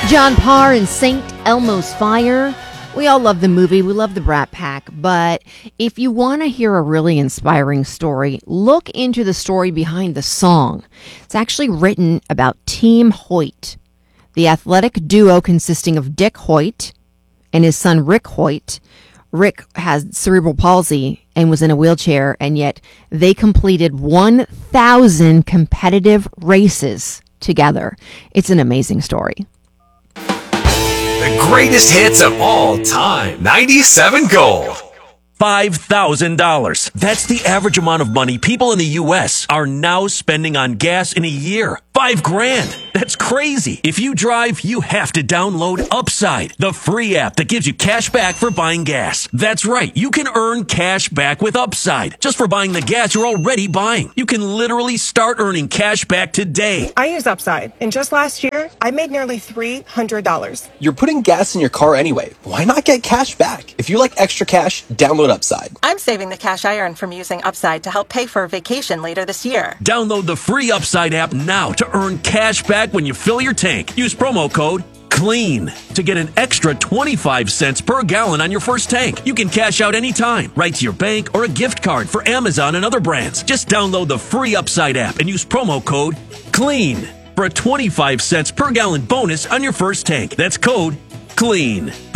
John Parr and St. Elmo's Fire. We all love the movie. We love the Brat Pack. But if you want to hear a really inspiring story, look into the story behind the song. It's actually written about Team Hoyt, the athletic duo consisting of Dick Hoyt and his son Rick Hoyt. Rick has cerebral palsy and was in a wheelchair, and yet they completed 1,000 competitive races together. It's an amazing story. The greatest hits of all time. 97 Gold. $5,000. That's the average amount of money people in the U.S. are now spending on gas in a year. $5,000. That's crazy. If you drive, you have to download Upside, the free app that gives you cash back for buying gas. That's right. You can earn cash back with Upside just for buying the gas you're already buying. You can literally start earning cash back today. I use Upside, and just last year, I made nearly $300. You're putting gas in your car anyway. Why not get cash back? If you like extra cash, download Upside. I'm saving the cash I earn from using Upside to help pay for a vacation later this year. Download the free Upside app now to earn cash back when you fill your tank. Use promo code CLEAN to get an extra 25 cents per gallon on your first tank. You can cash out anytime, right to your bank or a gift card for Amazon and other brands. Just download the free Upside app and use promo code CLEAN for a 25 cents per gallon bonus on your first tank. That's code CLEAN.